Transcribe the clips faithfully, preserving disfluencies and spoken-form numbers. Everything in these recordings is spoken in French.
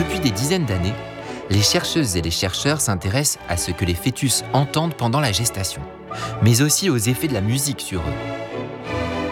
Depuis des dizaines d'années, les chercheuses et les chercheurs s'intéressent à ce que les fœtus entendent pendant la gestation, mais aussi aux effets de la musique sur eux.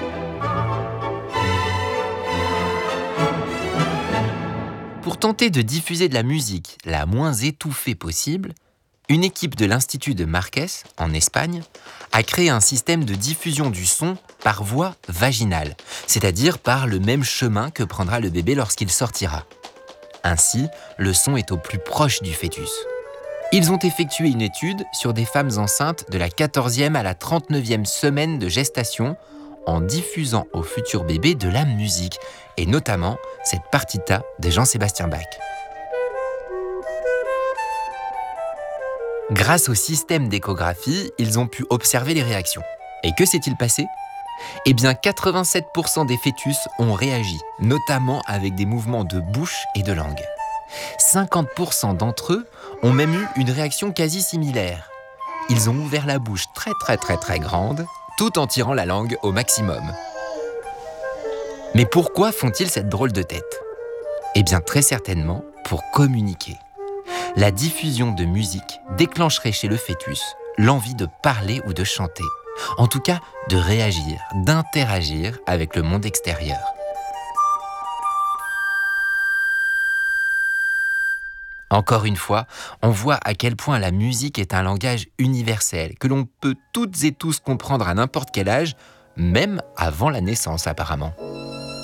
Pour tenter de diffuser de la musique la moins étouffée possible, une équipe de l'Institut de Marques, en Espagne, a créé un système de diffusion du son par voie vaginale, c'est-à-dire par le même chemin que prendra le bébé lorsqu'il sortira. Ainsi, le son est au plus proche du fœtus. Ils ont effectué une étude sur des femmes enceintes de la quatorzième à la trente-neuvième semaine de gestation en diffusant au futur bébé de la musique, et notamment cette partita de Jean-Sébastien Bach. Grâce au système d'échographie, ils ont pu observer les réactions. Et que s'est-il passé ? Eh bien, quatre-vingt-sept pour cent des fœtus ont réagi, notamment avec des mouvements de bouche et de langue. cinquante pour cent d'entre eux ont même eu une réaction quasi similaire. Ils ont ouvert la bouche très très très très grande, tout en tirant la langue au maximum. Mais pourquoi font-ils cette drôle de tête ? Eh bien, très certainement pour communiquer. La diffusion de musique déclencherait chez le fœtus l'envie de parler ou de chanter. En tout cas, de réagir, d'interagir avec le monde extérieur. Encore une fois, on voit à quel point la musique est un langage universel, que l'on peut toutes et tous comprendre à n'importe quel âge, même avant la naissance apparemment.